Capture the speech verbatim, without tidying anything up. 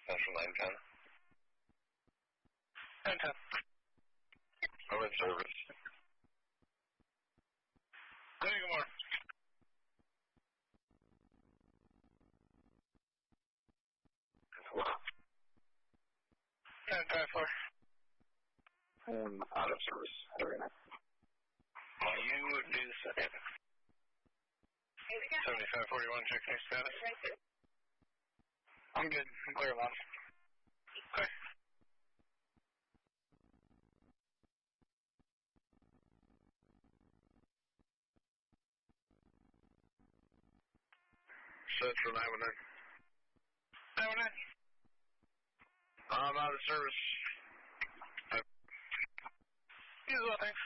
Central nine ten. nine ten. I'm in service. Hey, good morning. nine five four. I'm out of service. Very nice. You do the second. seventy-five forty-one, check new status. I'm good. I'm clear enough. Okay. Central nine one nine. nine one nine. I'm out of service. You as well, thanks.